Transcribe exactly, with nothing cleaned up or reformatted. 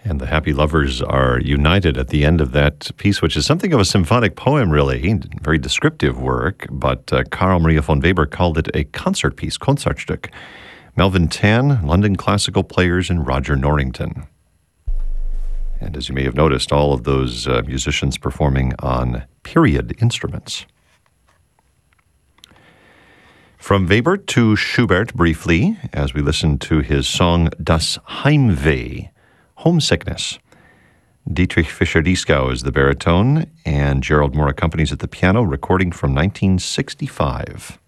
And the happy lovers are united at the end of that piece, which is something of a symphonic poem, really. Very descriptive work, but uh, Carl Maria von Weber called it a concert piece, Concertstück. Melvin Tan, London Classical Players, and Roger Norrington. And as you may have noticed, all of those uh, musicians performing on period instruments. From Weber to Schubert briefly, as we listen to his song Das Heimweh, Homesickness. Dietrich Fischer-Dieskau is the baritone, and Gerald Moore accompanies at the piano, recording from nineteen sixty-five.